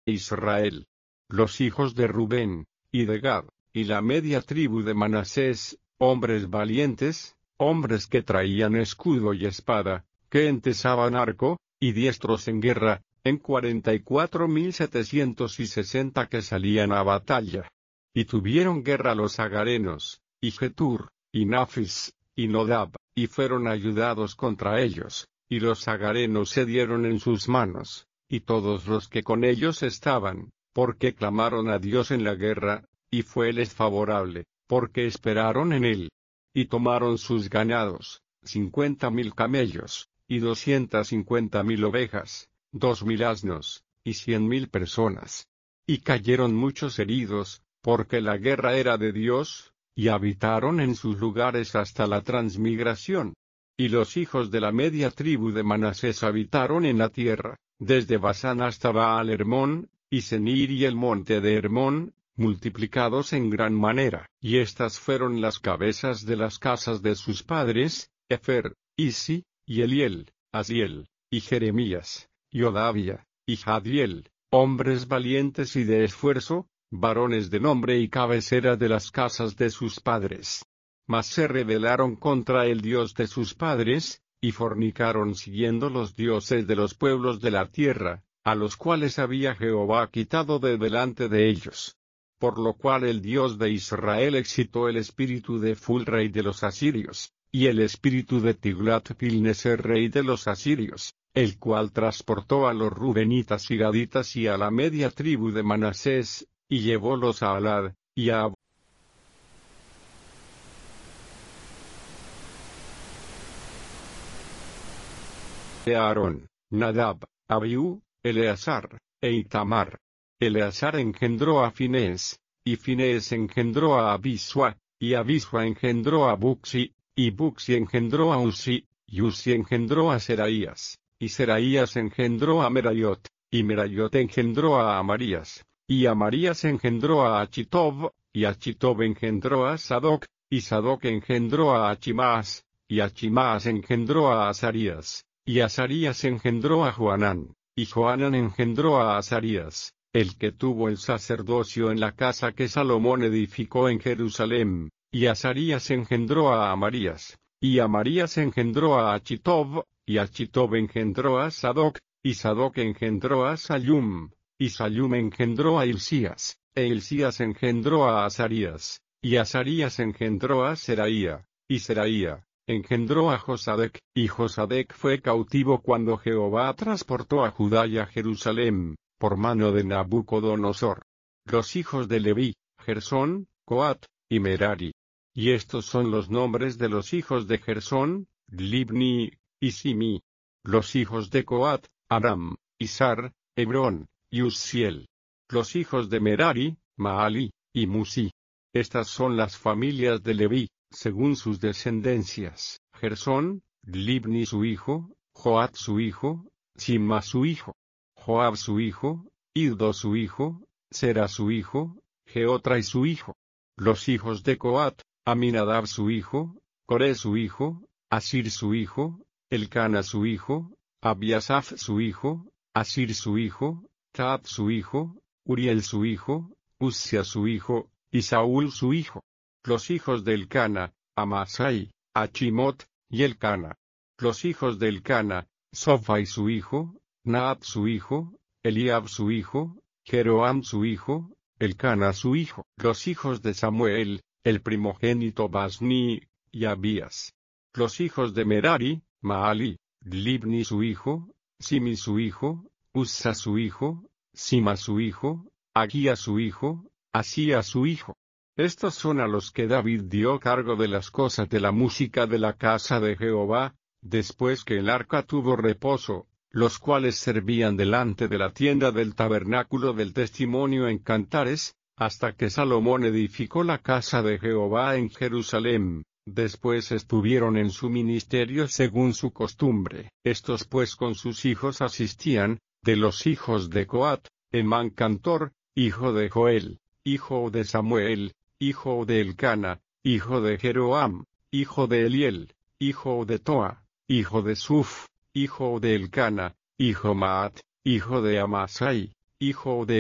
Israel. Los hijos de Rubén, y de Gad, y la media tribu de Manasés, hombres valientes, hombres que traían escudo y espada, que entesaban arco, y diestros en guerra, en 44.760 que salían a batalla. Y tuvieron guerra los agarenos, y Getur, y Nafis, y Nodab, y fueron ayudados contra ellos, y los agarenos se dieron en sus manos, y todos los que con ellos estaban, porque clamaron a Dios en la guerra, y fueles favorable, porque esperaron en él. Y tomaron sus ganados, 50.000 camellos, y 250.000 ovejas, 2.000 asnos, y 100.000 personas. Y cayeron muchos heridos, porque la guerra era de Dios, y habitaron en sus lugares hasta la transmigración. Y los hijos de la media tribu de Manasés habitaron en la tierra, desde Basán hasta Baal Hermón, y Senir y el monte de Hermón, multiplicados en gran manera. Y estas fueron las cabezas de las casas de sus padres, Efer, Isi, y Eliel, Asiel, y Jeremías, y Odavia, y Jadiel, hombres valientes y de esfuerzo, varones de nombre y cabecera de las casas de sus padres. Mas se rebelaron contra el Dios de sus padres, y fornicaron siguiendo los dioses de los pueblos de la tierra, a los cuales había Jehová quitado de delante de ellos. Por lo cual el Dios de Israel excitó el espíritu de Ful rey de los asirios, y el espíritu de Tiglat-Pilneser rey de los asirios, el cual transportó a los rubenitas y gaditas y a la media tribu de Manasés, y llevólos a Alad, y a Aarón, Nadab, Abiú, Eleazar, e Itamar. Eleazar engendró a Finés, y Finés engendró a Abisua, y Abisua engendró a Buxi, y Buxi engendró a Uzi, y Uzi engendró a Seraías, y Seraías engendró a Merayot, y Merayot engendró a Amarías, y Amarías engendró a Achitob, y Achitob engendró a Sadoc, y Sadoc engendró a Achimaas, y Achimaas engendró a Azarías, y Azarías engendró a Joanán, y Joanán engendró a Azarías, el que tuvo el sacerdocio en la casa que Salomón edificó en Jerusalén, y Azarías engendró a Amarías, y Amarías engendró a Achitob, y Achitob engendró a Sadoc, y Sadoc engendró a Sallum, y Sallum engendró a Hilcías, e Hilcías engendró a Azarías, y Azarías engendró a Seraía, y Seraía engendró a Josadec, y Josadec fue cautivo cuando Jehová transportó a Judá y a Jerusalén, por mano de Nabucodonosor. Los hijos de Leví, Gersón, Coat, y Merari. Y estos son los nombres de los hijos de Gersón, Libni, y Simi. Los hijos de Coat, Aram, Isar, Hebrón, y Uzziel. Los hijos de Merari, Maali, y Musi. Estas son las familias de Leví, según sus descendencias: Gersón, Libni su hijo, Joat su hijo, Sima su hijo, Joab su hijo, Iddo su hijo, Sera su hijo, Jeotrai su hijo. Los hijos de Coat, Aminadab su hijo, Coré su hijo, Asir su hijo, Elcana su hijo, Abiasaf su hijo, Asir su hijo, Taab su hijo, Uriel su hijo, Uzia su hijo, y Saúl su hijo. Los hijos de Elcana, Amasai, Achimot, y Elcana. Los hijos de Elcana, Sofai su hijo, Naab su hijo, Eliab su hijo, Jeroam su hijo, Elcana su hijo. Los hijos de Samuel, el primogénito Basni, y Abías. Los hijos de Merari, Maali, Libni su hijo, Simi su hijo, Uzza su hijo, Sima su hijo, Agía su hijo, Asía su hijo. Estos son a los que David dio cargo de las cosas de la música de la casa de Jehová, después que el arca tuvo reposo, los cuales servían delante de la tienda del tabernáculo del testimonio en cantares, hasta que Salomón edificó la casa de Jehová en Jerusalén. Después estuvieron en su ministerio según su costumbre. Estos pues con sus hijos asistían: de los hijos de Coat, Emán cantor, hijo de Joel, hijo de Samuel, hijo de Elcana, hijo de Jeroam, hijo de Eliel, hijo de Toa, hijo de Suf, hijo de Elcana, hijo Maat, hijo de Amasai, hijo de